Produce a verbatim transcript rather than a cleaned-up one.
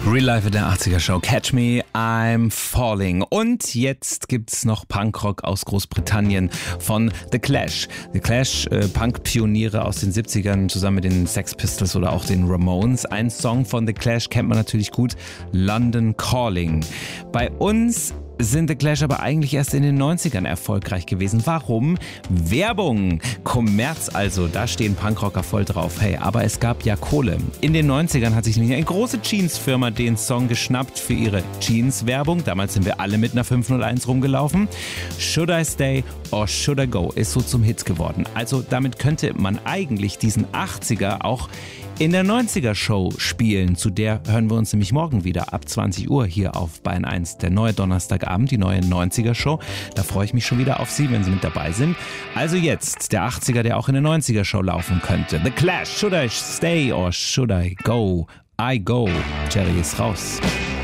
Real Life in der achtziger Show. Catch Me, I'm Falling. Und jetzt gibt's noch Punkrock aus Großbritannien von The Clash. The Clash, äh, Punk-Pioniere aus den siebzigern, zusammen mit den Sex Pistols oder auch den Ramones. Ein Song von The Clash kennt man natürlich gut, London Calling. Bei uns sind The Clash aber eigentlich erst in den neunzigern erfolgreich gewesen. Warum? Werbung, Kommerz also, da stehen Punkrocker voll drauf. Hey, aber es gab ja Kohle. In den neunzigern hat sich nämlich eine große Jeans-Firma den Song geschnappt für ihre Jeans-Werbung. Damals sind wir alle mit einer fünf null eins rumgelaufen. Should I Stay or Should I Go ist so zum Hit geworden. Also damit könnte man eigentlich diesen achtziger auch in der neunziger-Show spielen. Zu der hören wir uns nämlich morgen wieder ab zwanzig Uhr hier auf Bayern eins. Der neue Donnerstagabend, die neue neunziger-Show. Da freue ich mich schon wieder auf Sie, wenn Sie mit dabei sind. Also jetzt der achtziger, der auch in der neunziger-Show laufen könnte. The Clash, Should I Stay or Should I Go? I Go. Jerry ist raus.